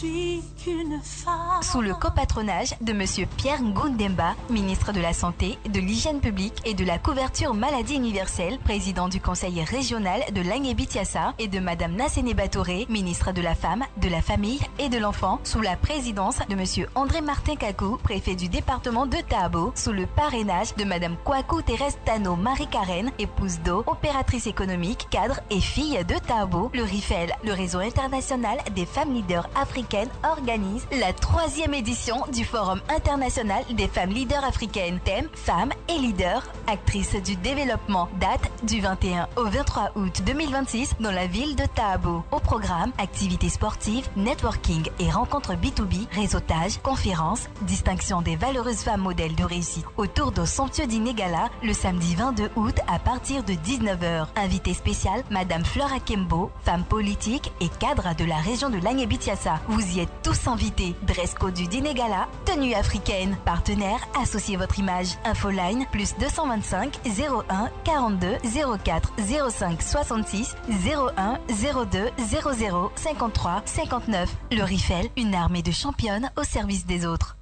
Sous le copatronage de Monsieur Pierre Ngundemba, ministre de la Santé, de l'Hygiène publique et de la couverture maladie universelle, président du conseil régional de Languébi-Tiassa, et de Madame Nassene Batoré, ministre de la Femme, de la Famille et de l'Enfant, sous la présidence de Monsieur André Martin Kakou, préfet du département de Tahabo, sous le parrainage de Madame Kwaku Thérèse Tano Marie-Karen, épouse d'eau, opératrice économique, cadre et fille de Tahabo, le RIFEL, le réseau international des femmes leaders africaines, organise la 3e édition du Forum international des femmes leaders africaines. Thème Femmes et leaders, actrices du développement. Date du 21 au 23 août 2026 dans la ville de Tahabo. Au programme, activités sportives, networking et rencontres B2B, réseautage, conférences, distinction des valeureuses femmes modèles de réussite autour d'un somptueux dîner gala le samedi 22 août à partir de 19h. Invité spécial, Madame Flora Kembo, femme politique et cadre de la région de Languébi-Tiassa. Vous y êtes tous invités. Dress code du dîner gala, tenue africaine. Partenaire, associez votre image. Infoline, plus 225 01 42 04 05 66 01 02 00 53 59. Le RIFEL, une armée de championnes au service des autres.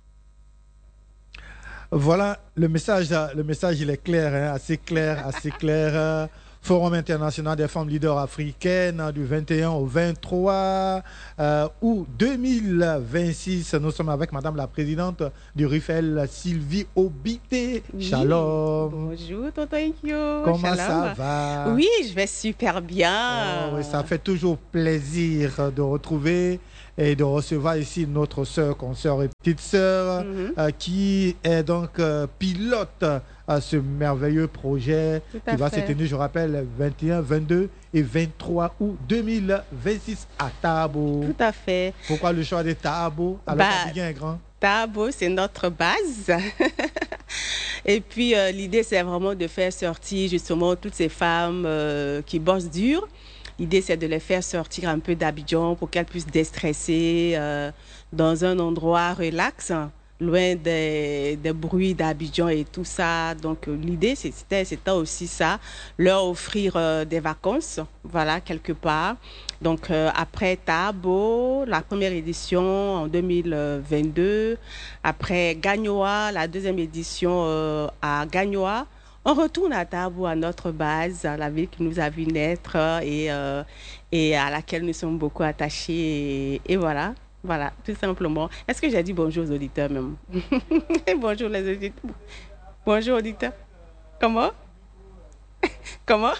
Voilà, le message il est clair, hein, assez clair. Forum international des femmes leaders africaines du 21 au 23 août 2026. Nous sommes avec Madame la présidente du RIFEL, Sylvie Obité. Oui. Shalom. Bonjour, Tonton Ikyo. Comment Shalom. Ça va? Oui, je vais super bien. Oh, oui, ça fait toujours plaisir de retrouver et de recevoir ici notre sœur, consoeur et petite sœur qui est donc pilote à ce merveilleux projet qui va se tenir, je rappelle, 21, 22 et 23 août 2026 à Tahabo. Tout à fait. Pourquoi le choix de Tahabo alors qu'Abidjan est grand? Tahabo, c'est notre base. Et puis, l'idée, c'est vraiment de faire sortir justement toutes ces femmes qui bossent dur. L'idée, c'est de les faire sortir un peu d'Abidjan pour qu'elles puissent déstresser dans un endroit relax, loin des bruits d'Abidjan et tout ça. Donc, l'idée, c'était aussi ça, leur offrir des vacances, voilà, quelque part. Donc, après Tahabo, la première édition en 2022, après Gagnoa, la deuxième édition à Gagnoa, on retourne à Tahabo, à notre base, à la ville qui nous a vu naître et à laquelle nous sommes beaucoup attachés. Et voilà. Voilà, tout simplement. Est-ce que j'ai dit bonjour aux auditeurs même? Bonjour les auditeurs. Bonjour auditeurs. Comment? Comment?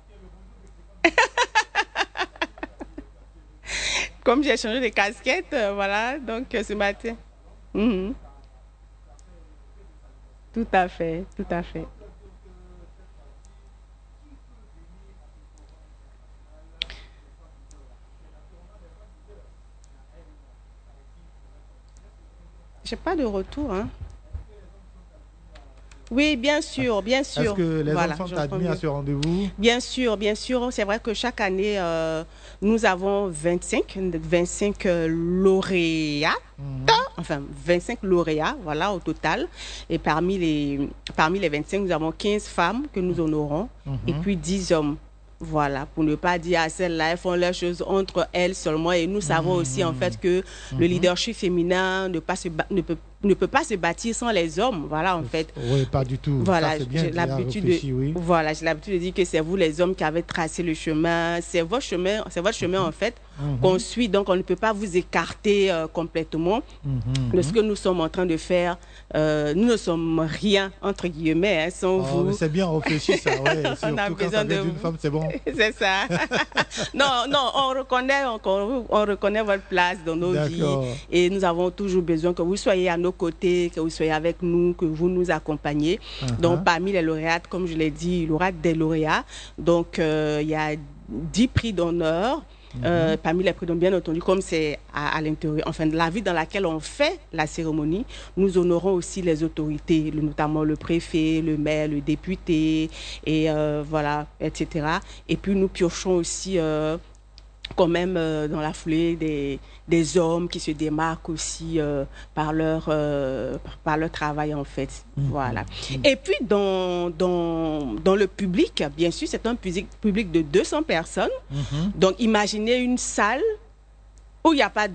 Comme j'ai changé de casquette, voilà, donc ce matin. Tout à fait, tout à fait. J'ai pas de retour, hein. Oui, bien sûr, bien sûr. Est-ce que les enfants sont admis à ce rendez-vous? Bien sûr, bien sûr. C'est vrai que chaque année, nous avons 25 lauréats. Enfin, 25 lauréats, voilà, au total. Et parmi les 25, nous avons 15 femmes que nous honorons et puis 10 hommes. Voilà, pour ne pas dire à celles-là, elles font leurs choses entre elles seulement. Et nous savons aussi, en fait, que le leadership féminin ne peut pas se bâtir sans les hommes. Voilà, en fait. Oui, pas du tout. Voilà, j'ai l'habitude de dire que c'est vous, les hommes, qui avez tracé le chemin. C'est votre chemin, en fait, qu'on suit. Donc, on ne peut pas vous écarter complètement de ce que nous sommes en train de faire. Nous ne sommes rien, entre guillemets, hein, sans vous. C'est bien réfléchi, ça. Ouais. On a besoin d'une femme, c'est bon. C'est ça. non, on reconnaît votre place dans nos vies. Et nous avons toujours besoin que vous soyez à nos côtés, que vous soyez avec nous, que vous nous accompagnez. Donc, parmi les lauréates, comme je l'ai dit, il y aura des lauréats. Donc, il y a 10 prix d'honneur. Parmi les prix d'honneur, bien entendu, comme c'est à l'intérieur, enfin, de la ville dans laquelle on fait la cérémonie, nous honorons aussi les autorités, notamment le préfet, le maire, le député, et voilà, etc. Et puis, nous piochons aussi quand même dans la foulée des hommes qui se démarquent aussi par leur travail, en fait. Voilà. Et puis dans le public, bien sûr, c'est un public de 200 personnes. Donc imaginez une salle où il n'y a pas d'hommes.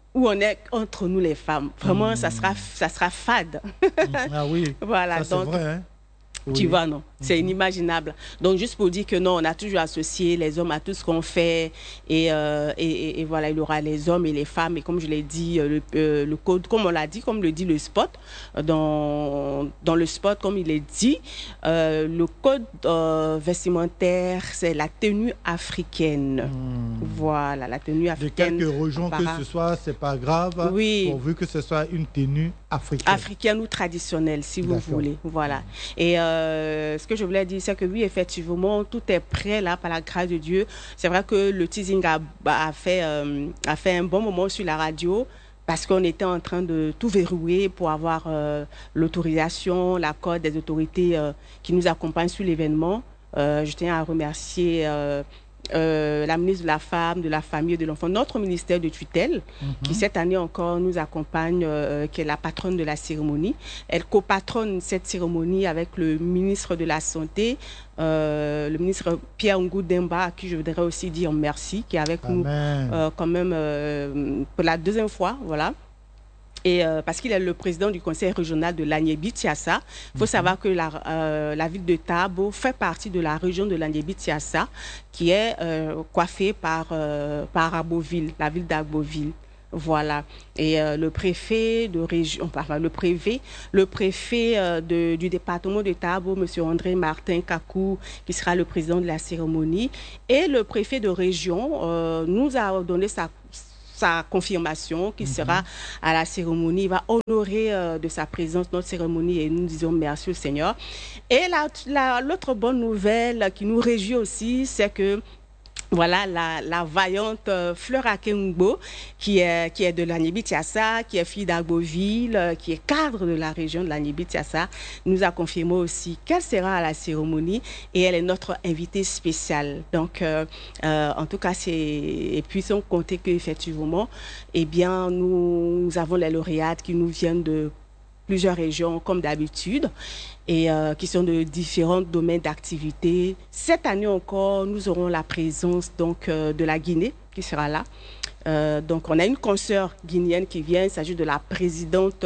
où on est entre nous les femmes. Vraiment, ça sera fade. Ah oui, voilà, ça, c'est vrai, hein? Tu vois, non, c'est inimaginable. Donc, juste pour dire que non, on a toujours associé les hommes à tout ce qu'on fait. Et voilà, il y aura les hommes et les femmes. Et comme je l'ai dit, le code, comme on l'a dit, comme le dit le spot, dans le spot, comme il est dit, le code vestimentaire, c'est la tenue africaine. Voilà, la tenue africaine. De quelque région que ce soit, c'est pas grave. Oui. Pourvu que ce soit une tenue africaine. Africaine ou traditionnelle, si vous voulez. Voilà. Et ce que je voulais dire, c'est que oui, effectivement, tout est prêt là par la grâce de Dieu. C'est vrai que le teasing a fait un bon moment sur la radio parce qu'on était en train de tout verrouiller pour avoir l'autorisation, l'accord des autorités qui nous accompagnent sur l'événement. Je tiens à remercier la ministre de la Femme, de la Famille et de l'Enfant, notre ministère de tutelle, qui cette année encore nous accompagne, qui est la patronne de la cérémonie. Elle copatronne cette cérémonie avec le ministre de la Santé, le ministre Pierre Ngoudemba, à qui je voudrais aussi dire merci, qui est avec nous quand même pour la deuxième fois, voilà. Et parce qu'il est le président du conseil régional de l'Aniébi-Tiassa. Il faut savoir que la ville de Tabo fait partie de la région de l'Aniébi-Tiassa, qui est coiffée par Arboville, la ville d'Arboville. Voilà. Et le préfet de région, enfin le préfet du département de Tabo, M. André Martin Kakou, qui sera le président de la cérémonie, et le préfet de région nous a donné sa confirmation qu'il sera à la cérémonie. Il va honorer de sa présence notre cérémonie et nous disons merci au Seigneur. Et l'autre bonne nouvelle qui nous réjouit aussi, c'est que voilà la vaillante Fleur Akengbo, qui est de l'Aniébi-Tiassa, qui est fille d'Arboville, qui est cadre de la région de l'Aniébi-Tiassa, nous a confirmé aussi qu'elle sera à la cérémonie et elle est notre invitée spéciale. Donc, en tout cas, et puis sans compter qu'effectivement, eh bien, nous avons les lauréates qui nous viennent de plusieurs régions comme d'habitude et qui sont de différents domaines d'activité. Cette année encore, nous aurons la présence donc de la Guinée qui sera là. Donc on a une consoeur guinéenne qui vient, il s'agit de la présidente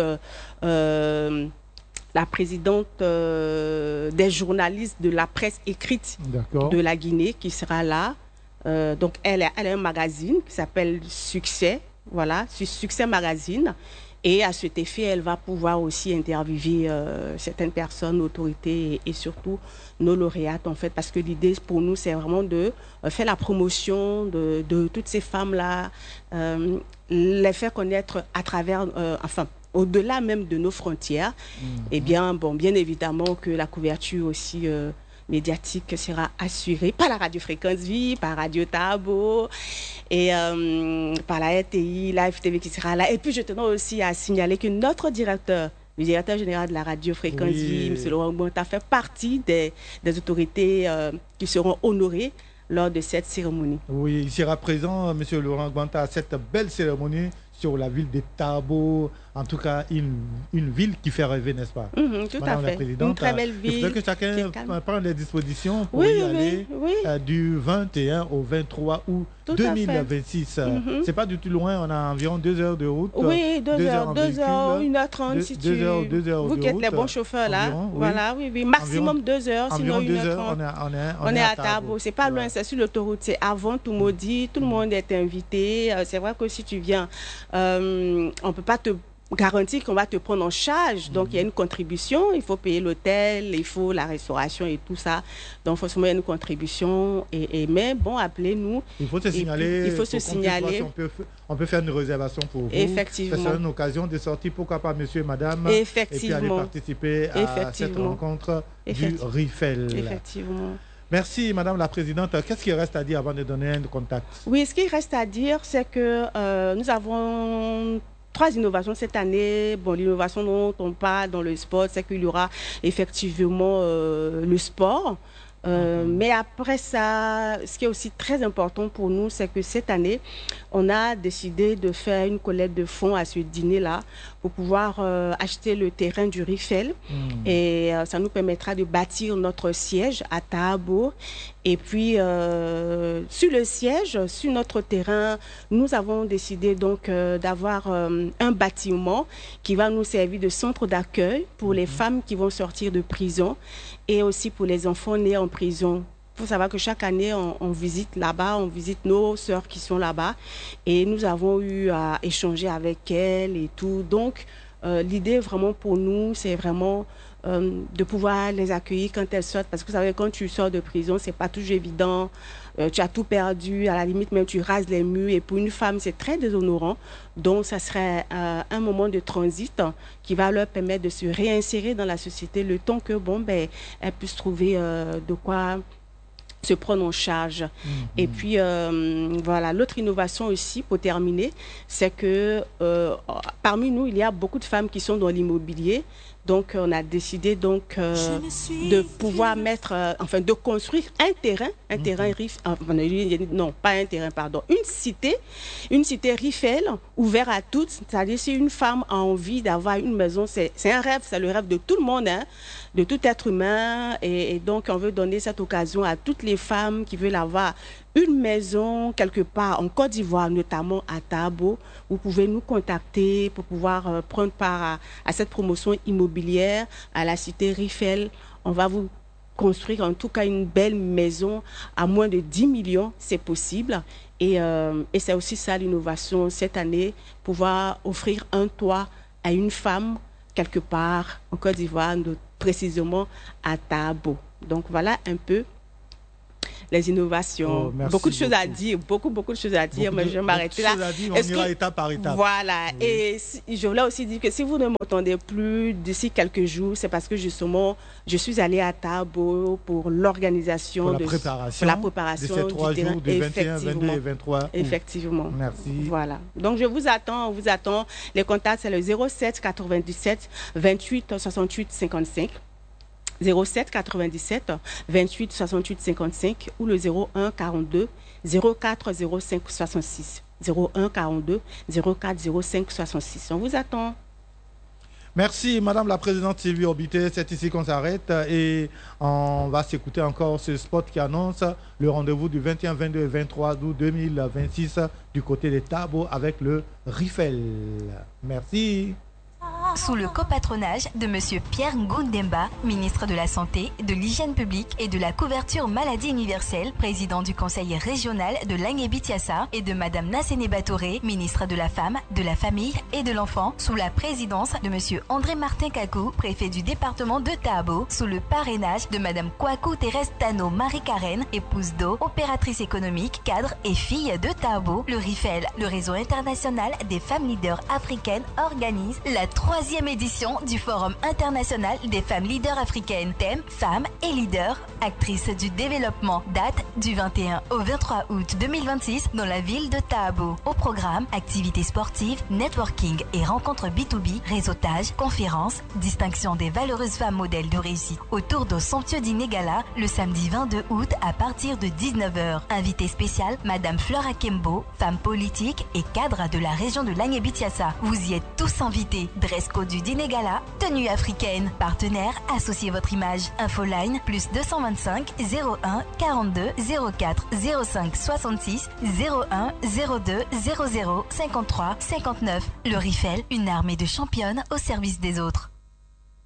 des journalistes de la presse écrite de la Guinée qui sera là. Donc elle a un magazine qui s'appelle Succès, voilà, Succès Magazine. Et à cet effet, elle va pouvoir aussi interviewer certaines personnes, autorités et surtout nos lauréates, en fait, parce que l'idée pour nous, c'est vraiment de faire la promotion de toutes ces femmes-là, les faire connaître à travers, enfin, au-delà même de nos frontières. Et bien, bon, bien évidemment que la couverture aussi médiatique sera assurée par la Radio Fréquence Vie, par Radio Tabo et par la RTI, la FTV qui sera là. Et puis je tenais aussi à signaler que notre directeur, le directeur général de la Radio Fréquence Vie, M. Laurent Gbonta, fait partie des autorités qui seront honorées lors de cette cérémonie. Oui, il sera présent, M. Laurent Gbonta, à cette belle cérémonie sur la ville de Tabo, en tout cas une ville qui fait rêver, n'est-ce pas? Tout Madame à fait, une très belle ville. Il faudrait que chacun prenne les dispositions pour y aller du 21 au 23 août 2026. C'est pas du tout loin, on a environ 2 heures de route. Oui, 2 heures, 1h30 si tu... 2 heures vous qui êtes les bons chauffeurs là, environ, voilà, oui, maximum 2 heures, sinon 1h30. On est à Tabo, c'est pas loin, c'est sur l'autoroute, c'est avant tout maudit, tout le monde est invité. C'est vrai que si tu viens, on peut pas te garantir qu'on va te prendre en charge. Donc, il y a une contribution. Il faut payer l'hôtel, il faut la restauration et tout ça. Donc, forcément, il y a une contribution. Mais bon, appelez-nous. Il faut se signaler. Il faut se signaler. On peut faire une réservation pour vous. Effectivement. Ça sera une occasion de sortir, pourquoi pas, monsieur et madame. Effectivement. Et puis aller participer à cette rencontre du RIFEL. Effectivement. Merci, Madame la Présidente. Qu'est-ce qu'il reste à dire avant de donner un contact? Oui, ce qu'il reste à dire, c'est que nous avons 3 innovations cette année. Bon, l'innovation dont on parle dans le sport, c'est qu'il y aura effectivement le sport. Mais après ça, ce qui est aussi très important pour nous, c'est que cette année, on a décidé de faire une collecte de fonds à ce dîner-là pour pouvoir acheter le terrain du RIFEL. Et ça nous permettra de bâtir notre siège à Tabo. Et puis, sur le siège, sur notre terrain, nous avons décidé donc d'avoir un bâtiment qui va nous servir de centre d'accueil pour les femmes qui vont sortir de prison et aussi pour les enfants nés en prison. Il faut savoir que chaque année, on visite là-bas, on visite nos sœurs qui sont là-bas et nous avons eu à échanger avec elles et tout. Donc, l'idée vraiment pour nous, c'est vraiment de pouvoir les accueillir quand elles sortent. Parce que vous savez, quand tu sors de prison, c'est pas toujours évident. Tu as tout perdu. À la limite, même tu rases les murs. Et pour une femme, c'est très déshonorant. Donc, ça serait un moment de transit qui va leur permettre de se réinsérer dans la société le temps que, elles puissent trouver de quoi se prendre en charge. Et puis, voilà, l'autre innovation aussi, pour terminer, c'est que parmi nous, il y a beaucoup de femmes qui sont dans l'immobilier. Donc, on a décidé donc de pouvoir mettre, de construire un terrain non, pas un terrain, pardon, une cité Riffel ouverte à toutes. C'est-à-dire, si une femme a envie d'avoir une maison, c'est un rêve, c'est le rêve de tout le monde, hein, de tout être humain. Et donc, on veut donner cette occasion à toutes les femmes qui veulent avoir une maison quelque part en Côte d'Ivoire, notamment à Tabo. Vous pouvez nous contacter pour pouvoir prendre part à cette promotion immobilière à la cité Riffel. On va vous construire en tout cas une belle maison à moins de 10 millions, c'est possible. Et c'est aussi ça l'innovation cette année, pouvoir offrir un toit à une femme quelque part en Côte d'Ivoire, précisément à Tabo. Donc voilà un peu les innovations. Beaucoup de choses à dire, beaucoup de choses à dire, mais je vais m'arrêter là. On ira étape par étape. Voilà. Oui. Et je voulais aussi dire que si vous ne m'entendez plus d'ici quelques jours, c'est parce que justement, je suis allée à Tabo pour l'organisation pour la préparation de ces 3 jours du 21, 22 et 23. Effectivement. Merci. Voilà. Donc, on vous attend. Les contacts, c'est le 07 97 28 68 55. 07 97 28 68 55 ou le 01 42 04 05 66. 01 42 04 05 66. On vous attend. Merci Madame la Présidente Sylvie Orbité. C'est ici qu'on s'arrête et on va s'écouter encore ce spot qui annonce le rendez-vous du 21, 22 et 23 août 2026 du côté des Tabo avec le Riffel. Merci. Sous le copatronage de Monsieur Pierre Ngundemba, ministre de la Santé, de l'Hygiène publique et de la couverture maladie universelle, président du conseil régional de Languébi-Tiassa, et de Madame Nassene Batouré, ministre de la Femme, de la Famille et de l'Enfant, sous la présidence de Monsieur André Martin Kakou, préfet du département de Tabo, sous le parrainage de Madame Kwaku Thérèse Tano Marie-Karen, épouse d'eau, opératrice économique, cadre et fille de Tabo, le RIFEL, le réseau international des femmes leaders africaines, organise la 3e édition du Forum international des femmes leaders africaines. Thème Femmes et leaders, actrices du développement. Date du 21 au 23 août 2026 dans la ville de Tabo. Au programme, activités sportives, networking et rencontres B2B, réseautage, conférences, distinction des valeureuses femmes modèles de réussite. Autour d'un somptueux dîner gala le samedi 22 août à partir de 19h. Invité spécial, Madame Flora Kembo, femme politique et cadre de la région de Languébi-Tiassa. Vous y êtes tous invités. Dress code du dîner gala, tenue africaine. Partenaire, associez votre image. Infoline, plus 225 01 42 04 05 66 01 02 00 53 59. Le Riffel, une armée de championnes au service des autres.